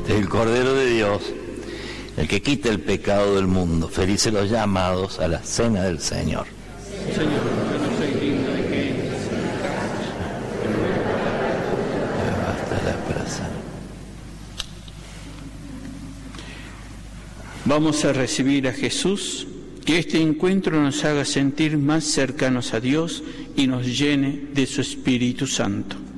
el Cordero de Dios, el que quita el pecado del mundo. Felices los llamados a la cena del Señor. Señor, yo no soy digno de que entres en mi casa. Basta la brasa. Vamos a recibir a Jesús, que este encuentro nos haga sentir más cercanos a Dios y nos llene de su Espíritu Santo.